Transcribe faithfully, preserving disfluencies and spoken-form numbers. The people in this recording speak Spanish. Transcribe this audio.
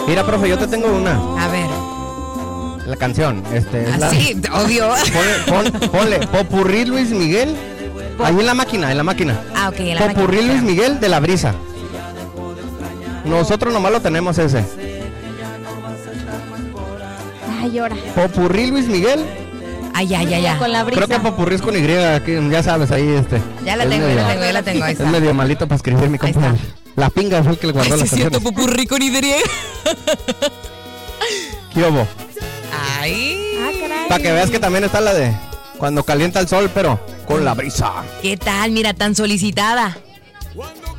Mira, profe, yo te tengo una. A ver. La canción, este. Es Así, la... obvio. Ponle, pon, ponle, Popurrí Luis Miguel. Pop. Ahí en la máquina, en la máquina. Ah, ok, en la Popurrí máquina. Luis Miguel de La Brisa. Nosotros nomás lo tenemos ese. Ay, llora. Popurrí Luis Miguel. Ay, ay, ay, ay. Con la brisa. Creo que Popurrí es con Y, aquí, ya sabes, ahí este. Ya la es tengo, medio, ya la tengo, ya la tengo. Ahí Es está. medio malito para escribir mi Ahí compa. está. La pinga fue el que le guardó Ay, sí las es cierto, canciones. popurrí con Y. ¿Qué hubo? Ay. Ah, caray. Para que veas que también está la de Cuando calienta el sol, pero con la brisa. ¿Qué tal? Mira, tan solicitada.